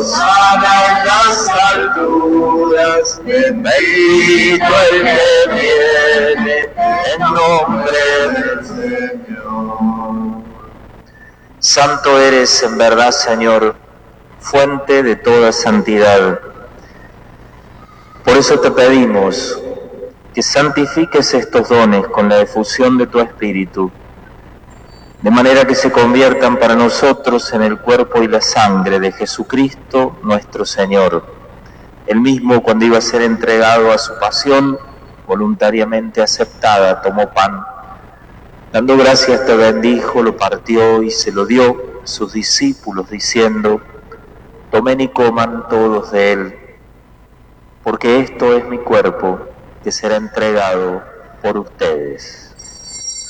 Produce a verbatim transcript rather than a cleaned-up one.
Hosana en las alturas, bendito el que viene en nombre del Señor. Santo eres en verdad, Señor, fuente de toda santidad. Por eso te pedimos que santifiques estos dones con la efusión de tu Espíritu, de manera que se conviertan para nosotros en el cuerpo y la sangre de Jesucristo nuestro Señor. Él mismo, cuando iba a ser entregado a su pasión, voluntariamente aceptada, tomó pan. Dando gracias te bendijo, lo partió y se lo dio a sus discípulos, diciendo: tomen y coman todos de él, porque esto es mi cuerpo, que será entregado por ustedes.